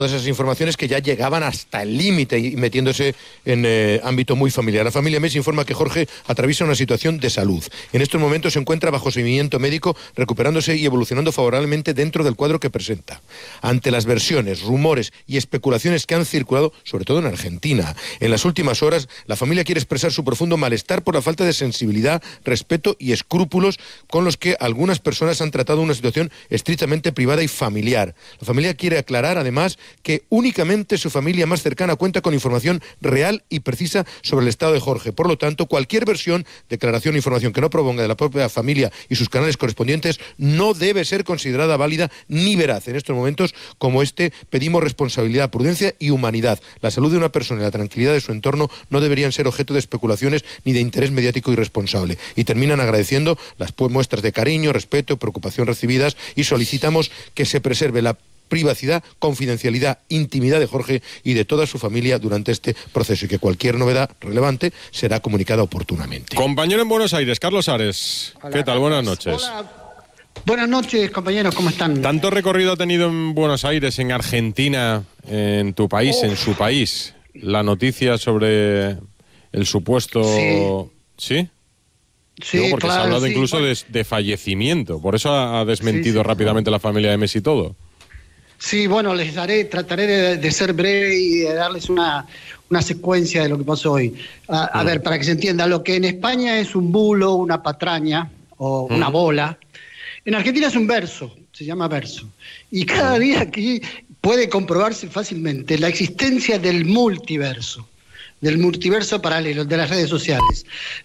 Todas esas informaciones que ya llegaban hasta el límite y metiéndose en ámbito muy familiar. La familia Messi informa que Jorge atraviesa una situación de salud. En estos momentos se encuentra bajo seguimiento médico, recuperándose y evolucionando favorablemente dentro del cuadro que presenta. Ante las versiones, rumores y especulaciones que han circulado, sobre todo en Argentina, en las últimas horas, la familia quiere expresar su profundo malestar por la falta de sensibilidad, respeto y escrúpulos con los que algunas personas han tratado una situación estrictamente privada y familiar. La familia quiere aclarar, además, que únicamente su familia más cercana cuenta con información real y precisa sobre el estado de Jorge. Por lo tanto, cualquier versión, declaración o información que no provenga de la propia familia y sus canales correspondientes no debe ser considerada válida ni veraz. En estos momentos, como pedimos responsabilidad, prudencia y humanidad. La salud de una persona y la tranquilidad de su entorno no deberían ser objeto de especulaciones ni de interés mediático irresponsable. Y terminan agradeciendo las muestras de cariño, respeto, preocupación recibidas y solicitamos que se preserve la privacidad, confidencialidad, intimidad de Jorge y de toda su familia durante este proceso y que cualquier novedad relevante será comunicada oportunamente. Compañero en Buenos Aires, Carlos Ares. Hola, ¿Qué tal? Buenas noches. Hola. Buenas noches, compañeros, ¿cómo están? ¿Tanto recorrido ha tenido en Buenos Aires, en Argentina, en tu país, en su país, la noticia sobre el supuesto... ¿Sí? Sí, digo, porque claro, se ha hablado sí, incluso bueno. de fallecimiento. Por eso ha desmentido rápidamente la familia de Messi todo. Sí, bueno, trataré de ser breve y de darles una secuencia de lo que pasó hoy. A ver, para que se entienda, lo que en España es un bulo, una patraña o una bola, en Argentina es un verso, se llama verso. Y cada día aquí puede comprobarse fácilmente la existencia del multiverso paralelo, de las redes sociales.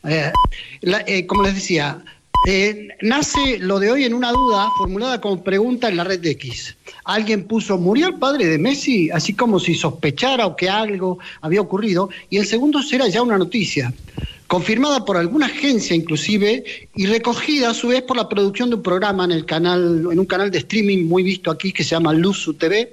Como les decía, nace lo de hoy en una duda formulada como pregunta en la red de X. Alguien puso, ¿murió el padre de Messi? Así como si sospechara o que algo había ocurrido. Y el segundo será ya una noticia, confirmada por alguna agencia inclusive, y recogida a su vez por la producción de un programa en un canal de streaming muy visto aquí que se llama Luzu TV.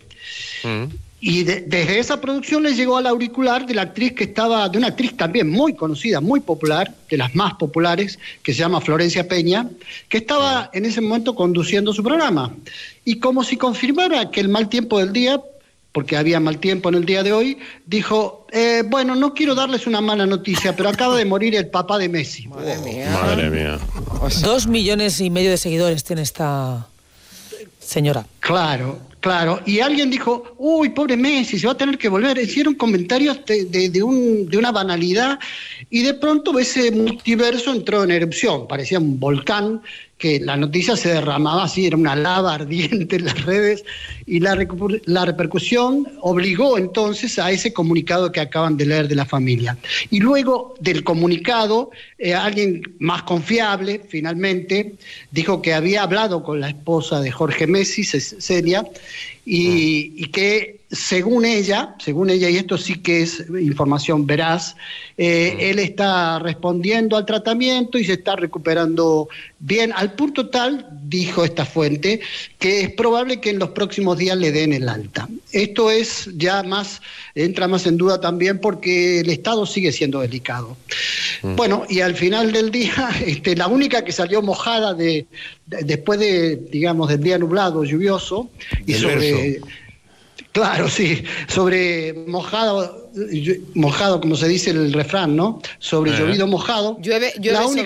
Y desde esa producción le llegó al auricular de una actriz también muy conocida, muy popular, de las más populares, que se llama Florencia Peña, que estaba en ese momento conduciendo su programa. Y como si confirmara que el mal tiempo del día, porque había mal tiempo en el día de hoy, dijo, bueno, no quiero darles una mala noticia, pero acaba de morir el papá de Messi. Madre mía. Madre mía. 2,5 millones de seguidores tiene esta señora. Claro. Y alguien dijo, uy, pobre Messi, se va a tener que volver. Hicieron comentarios de una banalidad y de pronto ese multiverso entró en erupción. Parecía un volcán que la noticia se derramaba así, era una lava ardiente en las redes y la repercusión obligó entonces a ese comunicado que acaban de leer de la familia. Y luego del comunicado, alguien más confiable finalmente dijo que había hablado con la esposa de Jorge Messi, Celia, y que según ella, y esto sí que es información veraz, él está respondiendo al tratamiento y se está recuperando bien, al punto tal, dijo esta fuente, que es probable que en los próximos días le den el alta. Esto es ya entra más en duda también porque el estado sigue siendo delicado. Bueno, y al final del día, la única que salió mojada después del día nublado, lluvioso, y claro, sí, sobre mojado, como se dice el refrán, ¿no? Sobre llovido mojado. Llueve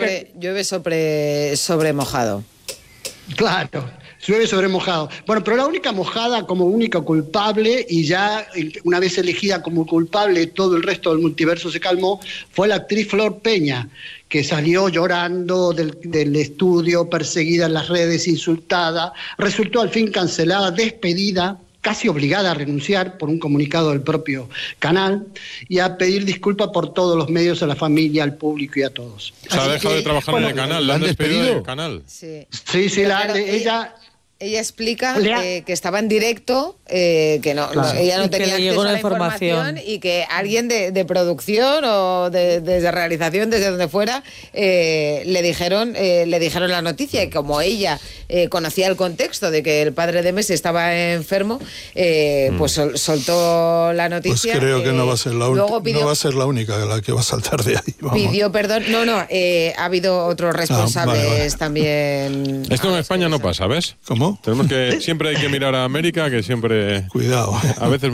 sobre mojado. Claro, llueve sobre mojado. Bueno, pero la única mojada como única culpable, y ya una vez elegida como culpable todo el resto del multiverso se calmó, fue la actriz Flor Peña, que salió llorando del estudio, perseguida en las redes, insultada, resultó al fin cancelada, despedida, casi obligada a renunciar por un comunicado del propio canal y a pedir disculpas por todos los medios, a la familia, al público y a todos. Se ha dejado de trabajar en el canal, ¿la han despedido del canal? Sí, claro, ella explica que estaba en directo, que ella no tenía acceso a la información y que alguien de producción o de realización, desde donde fuera, le dijeron la noticia, y como ella conocía el contexto de que el padre de Messi estaba enfermo, pues soltó la noticia. Pues creo que no va a ser la única la que va a saltar de ahí. Vamos. Pidió perdón. Ha habido otros responsables también. Esto en España no pasa, ¿ves? ¿Cómo? Siempre hay que mirar a América, que siempre... Cuidado. A veces